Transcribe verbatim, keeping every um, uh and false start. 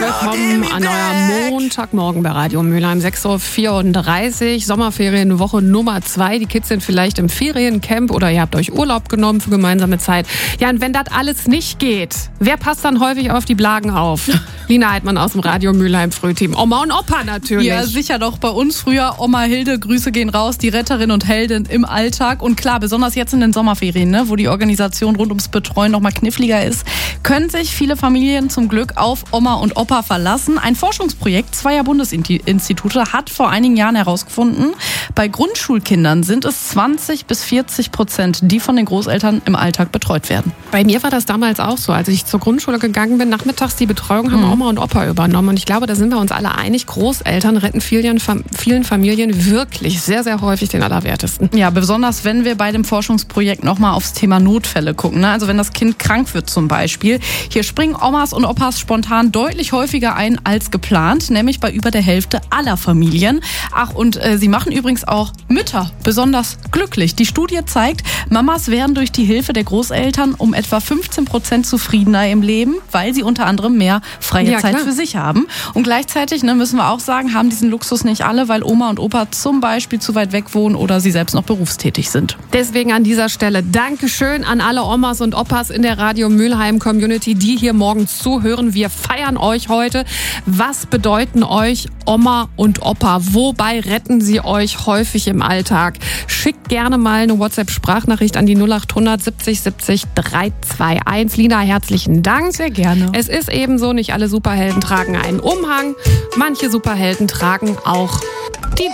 willkommen an eurem Montagmorgen bei Radio Mülheim. sechs Uhr vierunddreißig, Sommerferienwoche Nummer zwei. Die Kids sind vielleicht im Feriencamp oder ihr habt euch Urlaub genommen für gemeinsame Zeit. Ja, und wenn das alles nicht geht, wer passt dann häufig auf die Blagen auf? Lina Heidmann aus dem Radio Mülheim Frühteam. Oma und Opa natürlich. Ja, sicher doch. Bei uns früher Oma Hilde, Grüße gehen raus, die Retterin und Heldin im Alltag. Und klar, besonders jetzt in den Sommerferien, ne, wo die Organisation rund ums Betreuen noch mal kniffliger ist, können sich viele Familien zum Glück auf Oma und Opa verlassen. Ein Forschungsprojekt zweier Bundesinstitute hat vor einigen Jahren herausgefunden, bei Grundschulkindern sind es zwanzig bis vierzig Prozent, die von den Großeltern im Alltag betreut werden. Bei mir war das damals auch so. Als ich zur Grundschule gegangen bin, nachmittags die Betreuung haben mhm. Oma und Opa übernommen. Und ich glaube, da sind wir uns alle einig, Großeltern retten vielen, vielen Familien wirklich sehr, sehr häufig den Allerwertesten. Ja, besonders wenn wir bei dem Forschungsprojekt nochmal aufs Thema Notfälle gucken. Ne? Also wenn das Kind krank wird zum Beispiel. Hier springen Omas und Opas spontan deutlich häufiger ein als geplant, nämlich bei über der Hälfte aller Familien. Ach, und äh, sie machen übrigens auch Mütter besonders glücklich. Die Studie zeigt, Mamas werden durch die Hilfe der Großeltern um etwa fünfzehn Prozent zufriedener im Leben, weil sie unter anderem mehr freie ja, Zeit klar. für sich haben. Und gleichzeitig, ne, müssen wir auch sagen, haben diesen Luxus nicht alle, weil Oma und Opa zum Beispiel zu weit weg wohnen oder sie selbst noch berufstätig sind. Deswegen an dieser Stelle Dankeschön an alle Omas und Opas in der Radio Mülheim Community, die hier morgens zuhören. Wir feiern euch heute. Was bedeuten euch Oma und Opa? Wobei retten sie euch häufig im Alltag? Schickt gerne mal eine WhatsApp-Sprachnachricht an die null acht hundert siebzig siebzig dreihunderteinundzwanzig. Lina, herzlichen Dank. Sehr gerne. Es ist eben so, nicht alle Superhelden tragen einen Umhang. Manche Superhelden tragen auch die